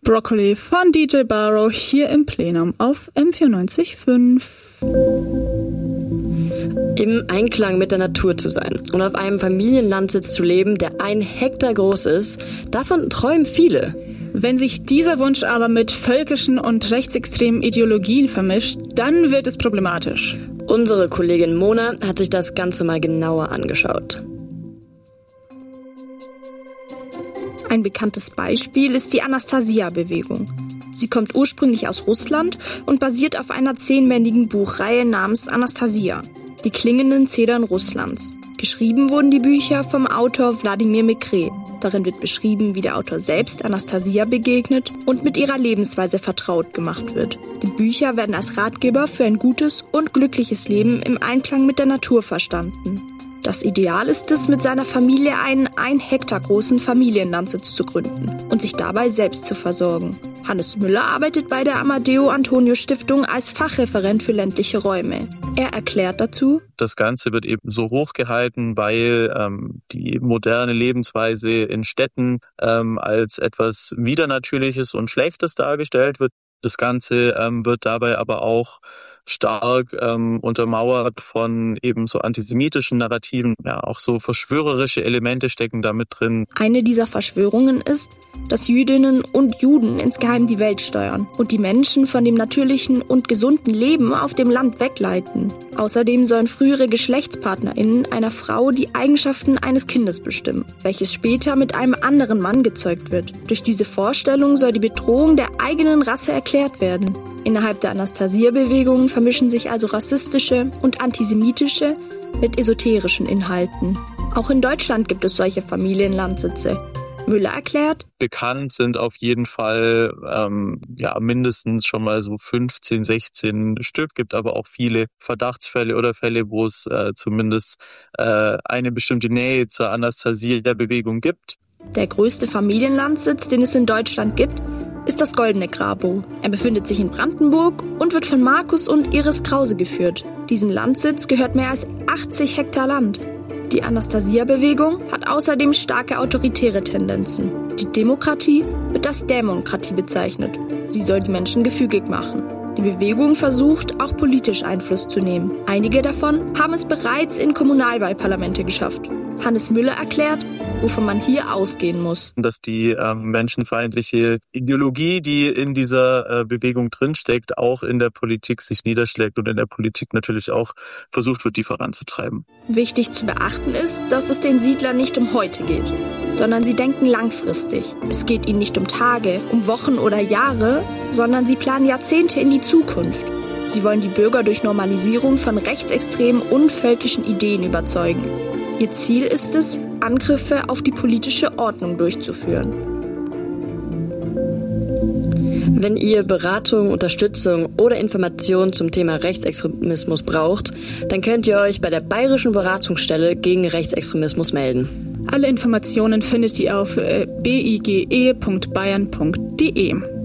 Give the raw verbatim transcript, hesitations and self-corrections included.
Broccoli von D J Barrow hier im Plenum auf M vierundneunzig Komma fünf. Im Einklang mit der Natur zu sein und auf einem Familienlandsitz zu leben, der ein Hektar groß ist, davon träumen viele. Wenn sich dieser Wunsch aber mit völkischen und rechtsextremen Ideologien vermischt, dann wird es problematisch. Unsere Kollegin Mona hat sich das Ganze mal genauer angeschaut. Ein bekanntes Beispiel ist die Anastasia-Bewegung. Sie kommt ursprünglich aus Russland und basiert auf einer zehnbändigen Buchreihe namens Anastasia, die klingenden Zedern Russlands. Geschrieben wurden die Bücher vom Autor Wladimir Mekre. Darin wird beschrieben, wie der Autor selbst Anastasia begegnet und mit ihrer Lebensweise vertraut gemacht wird. Die Bücher werden als Ratgeber für ein gutes und glückliches Leben im Einklang mit der Natur verstanden. Das Ideal ist es, mit seiner Familie einen ein Hektar großen Familienlandsitz zu gründen und sich dabei selbst zu versorgen. Hannes Müller arbeitet bei der Amadeo Antonio Stiftung als Fachreferent für ländliche Räume. Er erklärt dazu: Das Ganze wird eben so hochgehalten, weil ähm, die moderne Lebensweise in Städten ähm, als etwas Widernatürliches und Schlechtes dargestellt wird. Das Ganze ähm, wird dabei aber auch stark ähm, untermauert von eben so antisemitischen Narrativen. Ja, auch so verschwörerische Elemente stecken da mit drin. Eine dieser Verschwörungen ist, dass Jüdinnen und Juden insgeheim die Welt steuern und die Menschen von dem natürlichen und gesunden Leben auf dem Land wegleiten. Außerdem sollen frühere GeschlechtspartnerInnen einer Frau die Eigenschaften eines Kindes bestimmen, welches später mit einem anderen Mann gezeugt wird. Durch diese Vorstellung soll die Bedrohung der eigenen Rasse erklärt werden. Innerhalb der Anastasia-Bewegung vermischen sich also rassistische und antisemitische mit esoterischen Inhalten. Auch in Deutschland gibt es solche Familienlandsitze. Müller erklärt: Bekannt sind auf jeden Fall ähm, ja mindestens schon mal so fünfzehn, sechzehn Stück, gibt aber auch viele Verdachtsfälle oder Fälle, wo es äh, zumindest äh, eine bestimmte Nähe zur Anastasia-Bewegung gibt. Der größte Familienlandsitz, den es in Deutschland gibt, ist das Goldene Grabo. Er befindet sich in Brandenburg und wird von Markus und Iris Krause geführt. Diesem Landsitz gehört mehr als achtzig Hektar Land. Die Anastasia-Bewegung hat außerdem starke autoritäre Tendenzen. Die Demokratie wird als Dämonkratie bezeichnet. Sie soll die Menschen gefügig machen. Die Bewegung versucht, auch politisch Einfluss zu nehmen. Einige davon haben es bereits in Kommunalwahlparlamente geschafft. Hannes Müller erklärt, wovon man hier ausgehen muss. Dass die ähm, menschenfeindliche Ideologie, die in dieser äh, Bewegung drinsteckt, auch in der Politik sich niederschlägt und in der Politik natürlich auch versucht wird, die voranzutreiben. Wichtig zu beachten ist, dass es den Siedlern nicht um heute geht, sondern sie denken langfristig. Es geht ihnen nicht um Tage, um Wochen oder Jahre, sondern sie planen Jahrzehnte in die Zukunft. Sie wollen die Bürger durch Normalisierung von rechtsextremen und völkischen Ideen überzeugen. Ihr Ziel ist es, Angriffe auf die politische Ordnung durchzuführen. Wenn ihr Beratung, Unterstützung oder Informationen zum Thema Rechtsextremismus braucht, dann könnt ihr euch bei der Bayerischen Beratungsstelle gegen Rechtsextremismus melden. Alle Informationen findet ihr auf bige punkt bayern punkt de.